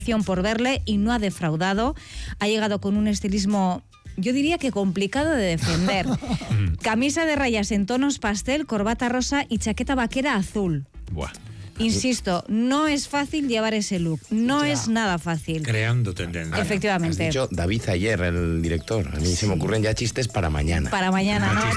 por verle y no ha defraudado. Ha llegado con un estilismo, yo diría que complicado de defender. Camisa de rayas en tonos pastel, corbata rosa y chaqueta vaquera azul. Buah. Insisto, no es fácil llevar ese look. No es nada fácil. Creando tendencia. Efectivamente. Has dicho David Ayer, el director. A mí se me ocurren ya chistes para mañana. Para mañana, ¿no?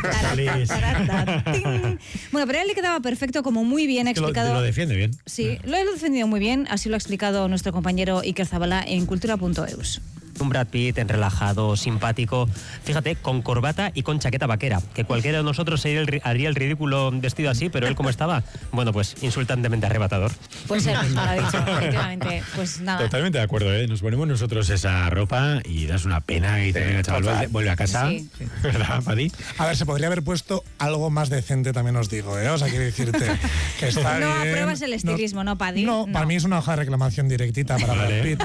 Bueno, pero a él le quedaba perfecto, como muy bien explicado. Lo defiende bien. Sí, lo he defendido muy bien, así lo ha explicado nuestro compañero Iker Zabala en cultura.eus. Un Brad Pitt en relajado, simpático, fíjate, con corbata y con chaqueta vaquera, que cualquiera de nosotros haría el ridículo vestido así, pero él como estaba, bueno, pues insultantemente arrebatador. Pues él mismo lo ha dicho, efectivamente, pues nada. Totalmente de acuerdo, ¿eh? Nos ponemos nosotros esa ropa y das una pena y termina el chaval, vuelve a casa, Sí. ¿verdad, Padi? A ver, se podría haber puesto algo más decente, también os digo, ¿eh? O sea, quiero decirte que está No bien. apruebas el estilismo, ¿no, Paddy? No, para mí es una hoja de reclamación directita para Brad Pitt.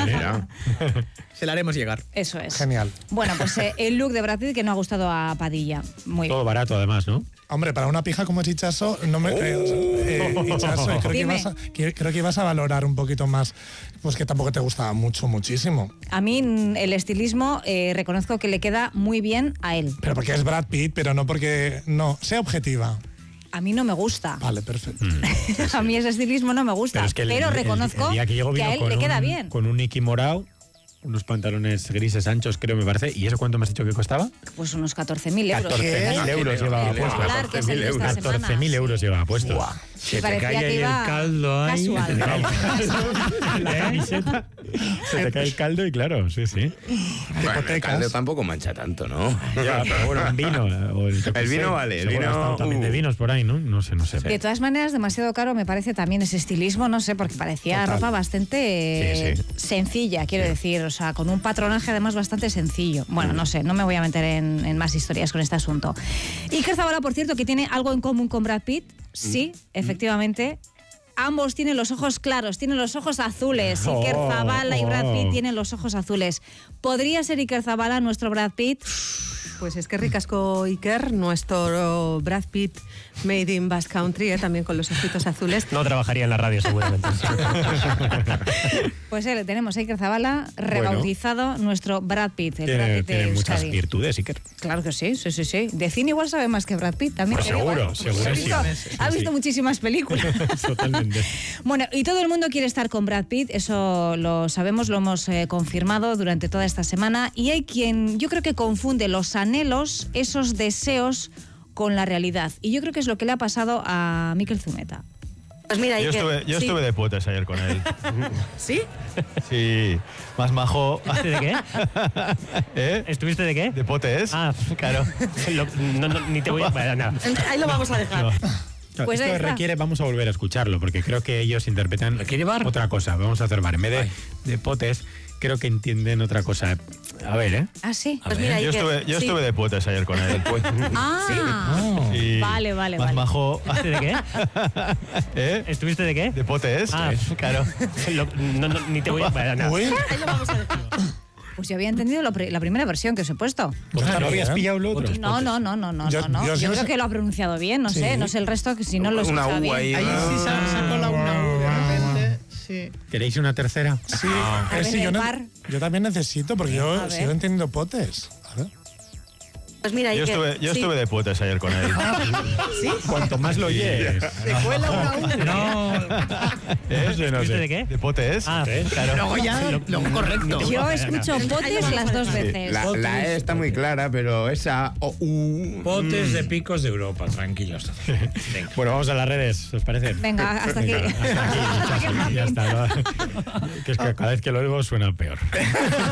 Se la haremos llegar. Eso es. Genial. Bueno, pues el look de Brad Pitt que no ha gustado a Padilla. Muy bien. Todo barato además, ¿no? Hombre, para una pija como Chichazo, no me, Chichazo, creo que ibas a valorar un poquito más, pues que tampoco te gustaba muchísimo. A mí el estilismo reconozco que le queda muy bien a él. Pero porque es Brad Pitt, pero no porque... No, sea objetiva. A mí no me gusta. Vale, perfecto. A mí ese estilismo no me gusta, pero reconozco el día que llegó que a vino él le queda bien. Con un Nicky morado, unos pantalones grises anchos, creo, me parece. ¿Y eso cuánto me has dicho que costaba? Pues unos 14.000 euros. 14.000 euros llevaba puesto. Hablar, que es el de esta semana. 14.000 euros llevaba puesto. Buah. Se te Parecía cae que ahí el iba caldo ahí. casual. La camiseta. Se te cae el caldo y claro, sí. Bueno, el caldo tampoco mancha tanto, ¿no? Ya, pero bueno, un vino. O El vino vale, el vino... También de vinos por ahí, ¿no? No sé. De todas maneras, demasiado caro me parece también ese estilismo, no sé, porque parecía ropa bastante sencilla, quiero decir, o sea, con un patronaje además bastante sencillo. Bueno, no sé, no me voy a meter en más historias con este asunto. Iker Zabala, por cierto, que tiene algo en común con Brad Pitt, sí, efectivamente. Ambos tienen los ojos claros, tienen los ojos azules. Iker Zabala y Brad Pitt tienen los ojos azules. ¿Podría ser Iker Zabala nuestro Brad Pitt? Pues es que ricasco Iker, nuestro Brad Pitt made in Basque Country, también con los ojitos azules. No trabajaría en la radio seguramente. Pues le tenemos a Iker Zabala rebautizado nuestro Brad Pitt. El Brad Pitt de tiene muchas Euskadi. virtudes, Iker. Claro que sí. De cine igual sabe más que Brad Pitt también. Pues seguro. Ha visto muchísimas películas. Totalmente. Bueno, y todo el mundo quiere estar con Brad Pitt, eso lo sabemos, lo hemos confirmado durante toda esta semana, y hay quien yo creo que confunde los anhelos, esos deseos, con la realidad. Y yo creo que es lo que le ha pasado a Mikel Zumeta. Pues mira, Yo estuve de potes ayer con él. ¿Sí? Sí, más majo. ¿De qué? ¿Eh? ¿Estuviste de qué? ¿De potes? Ah, claro. Ni te voy a... Bueno, nada. Ahí lo vamos a dejar. Pues esto requiere, vamos a volver a escucharlo, porque creo que ellos interpretan otra cosa. Vamos a hacer bar. En vez de potes, creo que entienden otra cosa. A ver, ¿eh? Ah, sí. Pues mira, Yo estuve de potes ayer con él. Ah, vale. Más majo. ¿De qué? ¿Eh? ¿Estuviste de qué? ¿De potes? Ah, claro. Ni te voy a... Bueno, nada. Ahí lo vamos a dejar. pues yo había entendido la primera versión que os he puesto. ¿No habías pillado lo otro? No. Yo creo que lo ha pronunciado bien, no sé el resto, que si no lo escuchaba bien. Ahí sí sacó la una U de repente. Sí. ¿Queréis una tercera? Sí, A ver, sí, yo también necesito, porque yo ver. sigo entendiendo potes. A ver. Pues mira, Yo estuve de potes ayer con él. ¿Sí? Cuanto más lo oyes. Se cuela una U. No. ¿Estuviste de qué? ¿De potes? Ah, claro. Luego ya, lo correcto. Yo escucho potes las dos veces. La E está muy clara, pero esa Potes de picos de Europa, tranquilos. Venga. Bueno, vamos a las redes, ¿os parece? Venga, hasta aquí. Hasta aquí, ya está. Que es que cada vez que lo oigo suena peor.